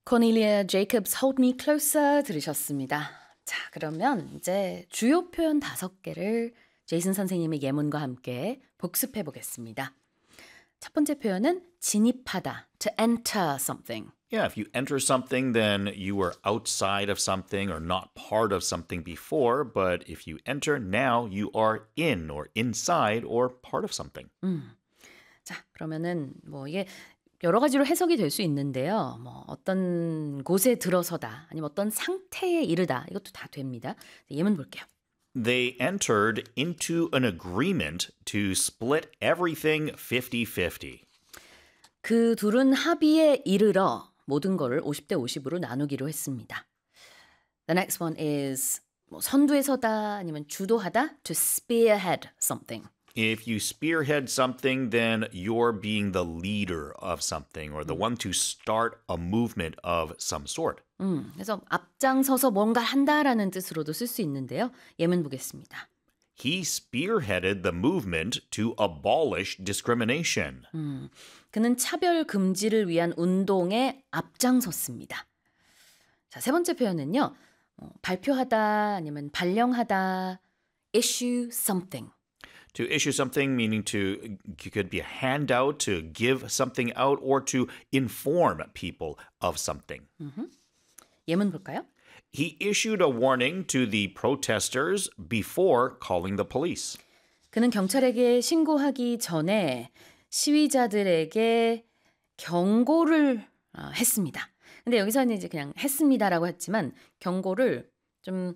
코닐리아 제이콥스 Hold Me Closer 들으셨습니다. 자, 그러면 이제 주요 표현 5개를 제이슨 선생님의 예문과 함께 복습해 보겠습니다. 첫 번째 표현은 진입하다, to enter something. Yeah, if you enter something, then you were outside of something or not part of something before. But if you enter now, you are in or inside or part of something. 자, 그러면은 뭐 이게 여러 가지로 해석이 될 수 있는데요. 뭐 어떤 곳에 들어서다, 아니면 어떤 상태에 이르다, 이것도 다 됩니다. 예문 볼게요. They entered into an agreement to split everything 50-50. 그 둘은 합의에 이르러 모든 거를 50대 50으로 나누기로 했습니다. The next one is 뭐 선두에 서다 아니면 주도하다, to spearhead something. If you spearhead something, then you're being the leader of something or the one to start a movement of some sort. 그래서 앞장서서 뭔가 한다라는 뜻으로도 쓸 수 있는데요. 예문 보겠습니다. He spearheaded the movement to abolish discrimination. 그는 차별 금지를 위한 운동에 앞장섰습니다. 자, 세 번째 표현은요. 발표하다 아니면 발령하다, issue something. To issue something, meaning it could be a handout, to give something out, or to inform people of something. 예문 볼까요? He issued a warning to the protesters before calling the police. 그는 경찰에게 신고하기 전에 시위자들에게 경고를 했습니다. 근데 여기서는 이제 그냥 했습니다라고 했지만 경고를 좀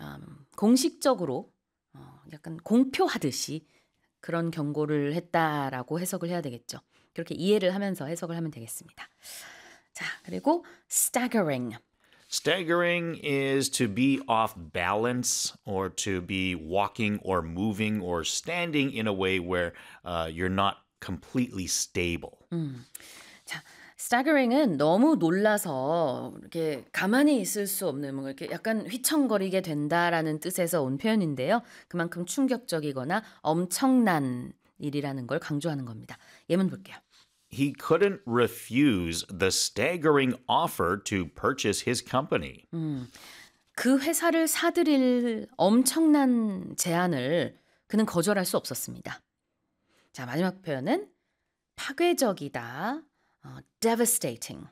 공식적으로 약간 공표하듯이 그런 경고를 했다라고 해석을 해야 되겠죠. 그렇게 이해를 하면서 해석을 하면 되겠습니다. 자, 그리고 staggering. Staggering is to be off balance or to be walking or moving or standing in a way where you're not completely stable. 자, staggering은 너무 놀라서 이렇게 가만히 있을 수 없는 뭔가 이렇게 약간 휘청거리게 된다라는 뜻에서 온 표현인데요. 그만큼 충격적이거나 엄청난 일이라는 걸 강조하는 겁니다. 예문 볼게요. He couldn't refuse the staggering offer to purchase his company. 그 회사를 사들일 엄청난 제안을 그는 거절할 수 없었습니다. 자, 마지막 표현은 파괴적이다, devastating.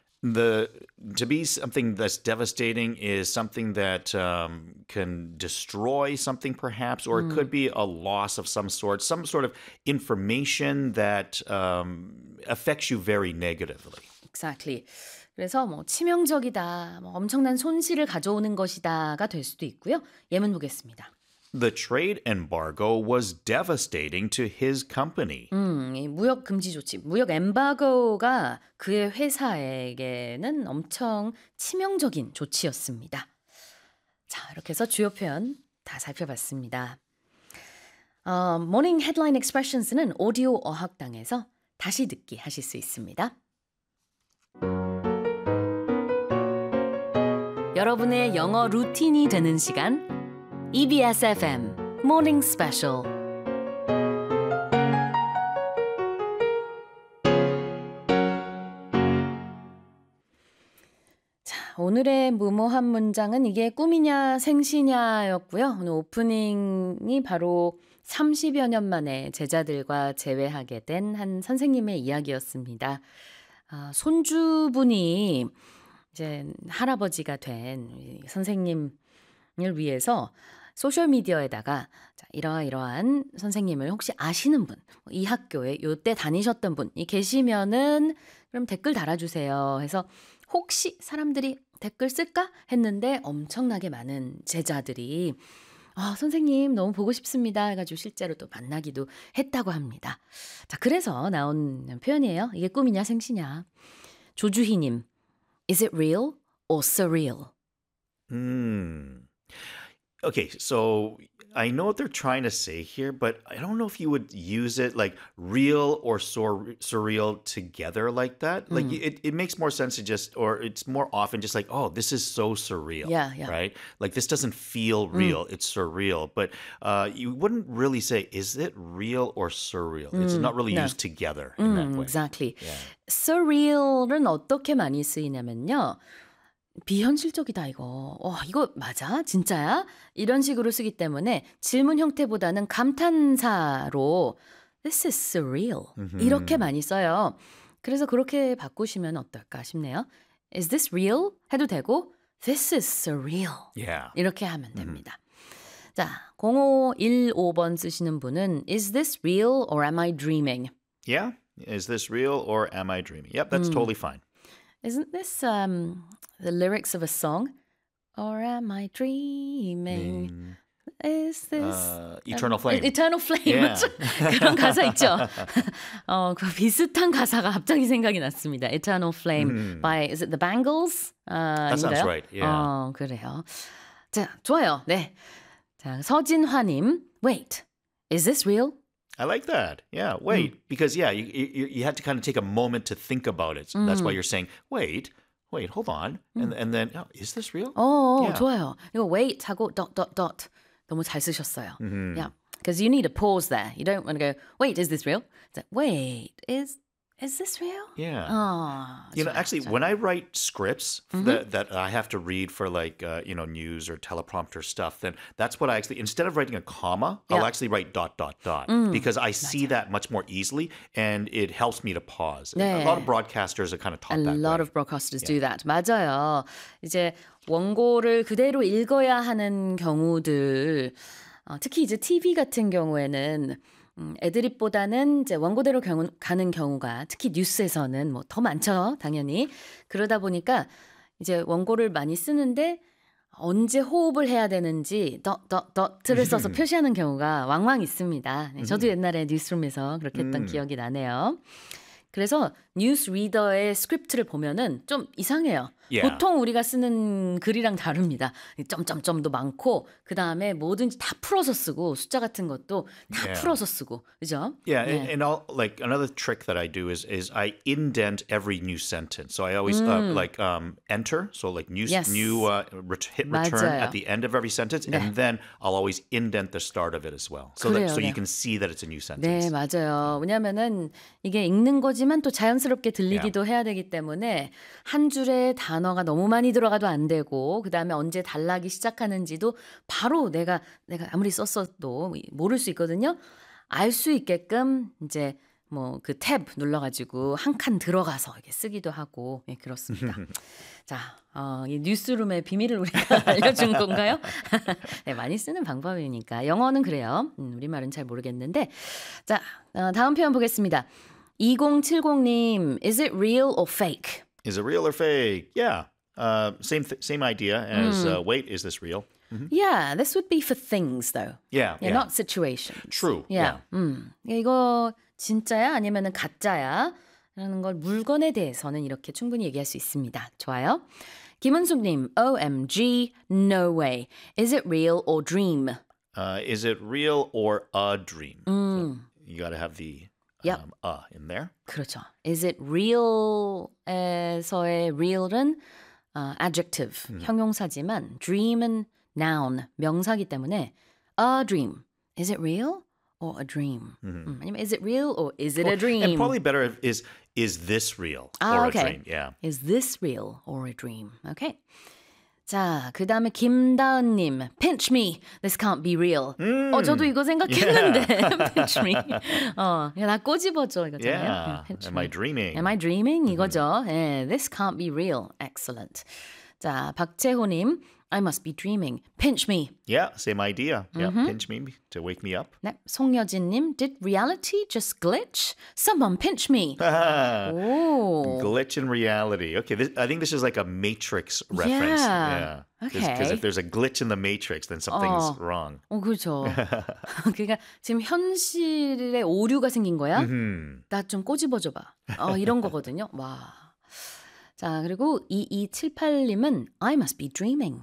To be something that's devastating is something that can destroy something perhaps, or it could be a loss of some sort of information that affects you very negatively. Exactly. 그래서 뭐 치명적이다, 뭐 엄청난 손실을 가져오는 것이다가 될 수도 있고요. 예문 보겠습니다. The trade embargo was devastating to his company. 이 무역 금지 조치, 무역 엠바고가 그의 회사에게는 엄청 치명적인 조치였습니다. 자, 이렇게 해서 주요 표현 다 살펴봤습니다. Morning Headline Expressions는 오디오 어학당에서 다시 듣기 하실 수 있습니다. 여러분의 영어 루틴이 되는 시간 EBS FM Morning Special. 자, 오늘의 무모한 문장은 이게 꿈이냐 생시냐였고요. 오늘 오프닝이 바로 30여 년 만에 제자들과 재회하게 된 한 선생님의 이야기였습니다. 손주분이 이제 할아버지가 된 선생님을 위해서 소셜미디어에다가 이러이러한 선생님을 혹시 아시는 분, 이 학교에 요때 다니셨던 분이 계시면은 그럼 댓글 달아주세요 해서 혹시 사람들이 댓글 쓸까 했는데 엄청나게 많은 제자들이 선생님 너무 보고 싶습니다 해가지고 실제로 또 만나기도 했다고 합니다. 자, 그래서 나온 표현이에요. 이게 꿈이냐 생시냐. 조주희님, Is it real or surreal? Okay, so I know what they're trying to say here, but I don't know if you would use it like real or surreal together like that. Like it makes more sense to just, or it's more often just like, oh, this is so surreal. Yeah, yeah. Right? Like this doesn't feel real. It's surreal. But you wouldn't really say, is it real or surreal? It's not really no. used together in that way. Exactly. Yeah. surreal은 어떻게 많이 쓰이냐면요. 비현실적이다 이거. 이거 맞아? 진짜야? 이런 식으로 쓰기 때문에 질문 형태보다는 감탄사로 This is surreal. 이렇게 많이 써요. 그래서 그렇게 바꾸시면 어떨까 싶네요. Is this real? 해도 되고 This is surreal. Yeah. 이렇게 하면 됩니다. 자, 0515번 쓰시는 분은 Is this real or am I dreaming? Yeah. Is this real or am I dreaming? Yep, that's totally fine. Isn't this the lyrics of a song? Or am I dreaming? Is this Eternal Flame. Eternal Flame. Yeah. 맞죠? 그런 가사 있죠. 그 비슷한 가사가 갑자기 생각이 났습니다. Eternal Flame by is it the Bangles? That sounds 아닌가요? right. Yeah. 그래요. 자, 좋아요. 네. 자, 서진화님, wait, is this real? I like that. Yeah, wait. Because, yeah, you had to kind of take a moment to think about it. So that's why you're saying, wait, hold on. And then, oh, is this real? Yeah. 좋아요. 이거 wait 하고 dot. 너무 잘 쓰셨어요. Yeah, because you need a pause there. You don't want to go, wait, is this real? It's like, wait, is this real? Yeah. 좋아요, Actually, 좋아요. when I write scripts that I have to read for like, news or teleprompter stuff, then that's what I actually, instead of writing a comma, I'll Yeah. actually write dot, because I see that much more easily and it helps me to pause. 네. A lot of broadcasters are kind of taught A that lot way. of broadcasters do that. 맞아요. 이제 원고를 그대로 읽어야 하는 경우들, 특히 이제 TV 같은 경우에는 애드립보다는 이제 원고대로 가는 경우가 특히 뉴스에서는 뭐 더 많죠, 당연히. 그러다 보니까 이제 원고를 많이 쓰는데 언제 호흡을 해야 되는지 dot를 써서 표시하는 경우가 왕왕 있습니다. 네, 저도 옛날에 뉴스룸에서 그렇게 했던 기억이 나네요. 그래서 뉴스 리더의 스크립트를 보면은 좀 이상해요. Yeah. 보통 우리가 쓰는 글이랑 다릅니다. 점점점도 많고 그 다음에 뭐든지 다 풀어서 쓰고 숫자 같은 것도 다 Yeah. 풀어서 쓰고, 그죠? Yeah, and I'll, like another trick that I do is I indent every new sentence. So I always enter, so like Yes. hit return 맞아요. at the end of every sentence, and then I'll always indent the start of it as well, so 그래요, you 네. can see that it's a new sentence. 네, 맞아요. 왜냐면은 이게 읽는 거지만 또 자연스럽게 들리기도 해야 되기 때문에 한 줄에 단어가 너무 많이 들어가도 안 되고 그다음에 언제 단락이 시작하는지도 바로 내가 아무리 썼어도 모를 수 있거든요. 알 수 있게끔 이제 뭐 그 탭 눌러가지고 한 칸 들어가서 이렇게 쓰기도 하고 그렇습니다. 자, 이 뉴스룸의 비밀을 우리가 알려준 건가요? 네, 많이 쓰는 방법이니까. 영어는 그래요. 우리말은 잘 모르겠는데. 자, 다음 표현 보겠습니다. 2070님, is it real or fake? Is it real or fake? Yeah, same idea as wait, is this real? Yeah, this would be for things though. Yeah, not situations. True. Yeah. 이거 진짜야 아니면은 가짜야? 라는 걸 물건에 대해서는 이렇게 충분히 얘기할 수 있습니다. 좋아요. 김은숙님, OMG, no way. Is it real or dream? Is it real or a dream? So you got to have the Yep. In there. 그렇죠. Is it real에서의 real은 adjective, 형용사지만 dream은 noun, 명사기 때문에 a dream. Is it real or a dream? 아니면 is it real or is it a dream? And probably better is this real or a dream? Yeah. Is this real or a dream? Okay. 자, 그 다음에 김다은님, pinch me, this can't be real. 저도 이거 생각했는데, pinch me. 나 꼬집어줘 이거잖아요. Yeah. pinch Am me. I dreaming? Am I dreaming? 이거죠. this can't be real. Excellent. 자, 박재호님, I must be dreaming. Pinch me. Yeah, same idea. Yeah, pinch me to wake me up. 네, 송여진님, did reality just glitch? Someone pinch me. 오. Glitch in reality. Okay, I think this is like a Matrix reference. Yeah. Because Okay. if there's a glitch in the Matrix, then something's wrong. 그렇죠. 그러니까 지금 현실에 오류가 생긴 거야? 나 좀 꼬집어줘봐. 이런 거거든요. 와. 자, 그리고 2278님은 I must be dreaming.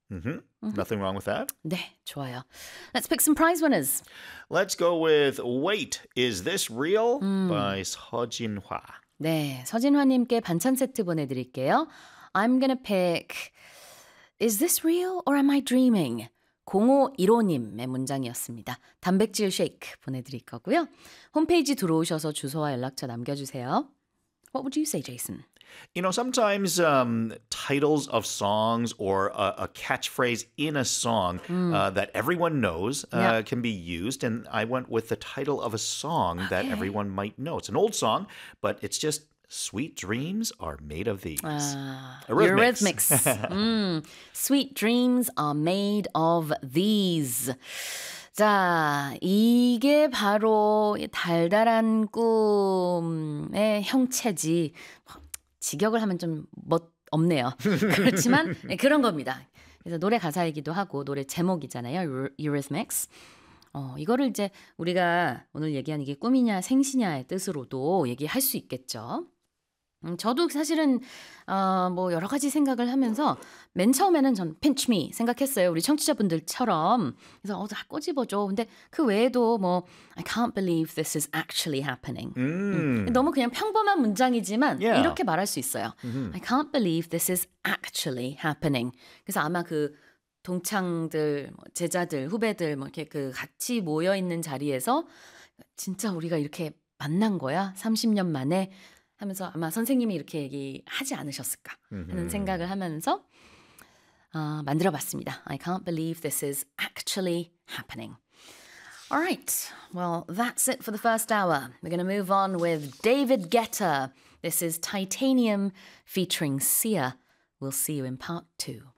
Nothing wrong with that. 네, 좋아요. Let's pick some prize winners. Let's go with Wait, Is This Real? by 서진화. 네, 서진화님께 반찬 세트 보내드릴게요. I'm gonna pick Is this real or am I dreaming? 0515님의 문장이었습니다. 단백질 쉐이크 보내드릴 거고요. 홈페이지 들어오셔서 주소와 연락처 남겨주세요. What would you say, Jason? You know, sometimes titles of songs or a catchphrase in a song that everyone knows Yeah. can be used. And I went with the title of a song that everyone might know. It's an old song, but it's just Sweet Dreams Are Made of These. Eurythmics. Sweet dreams are made of these. 자, 이게 바로 달달한 꿈의 형체지. 직역을 하면 좀 없네요. 그렇지만 그런 겁니다. 그래서 노래 가사이기도 하고 노래 제목이잖아요. Eurythmics. 이거를 이제 우리가 오늘 얘기한 이게 꿈이냐 생시냐의 뜻으로도 얘기할 수 있겠죠. 저도 사실은 뭐 여러 가지 생각을 하면서 맨 처음에는 전 pinch me 생각했어요. 우리 청취자분들처럼. 그래서 다 꼬집어줘. 근데 그 외에도 뭐 I can't believe this is actually happening. 너무 그냥 평범한 문장이지만 Yeah. 이렇게 말할 수 있어요. I can't believe this is actually happening. 그래서 아마 그 동창들, 제자들, 후배들 뭐 이렇게 그 같이 모여 있는 자리에서 진짜 우리가 이렇게 만난 거야? 30년 만에 하면서 아마 선생님이 이렇게 얘기하지 않으셨을까 하는 생각을 하면서 만들어봤습니다. I can't believe this is actually happening. All right, well, that's it for the first hour. We're going to move on with David Guetta. This is Titanium featuring Sia. We'll see you in part 2.